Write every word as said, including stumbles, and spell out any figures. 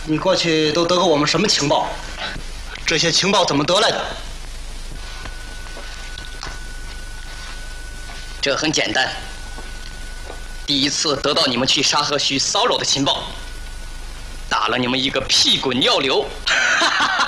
你过去都得过我们什么情报？这些情报怎么得来的？ 这很简单。第一次得到你们去沙河区骚扰的情报，打了你们一个屁滚尿流。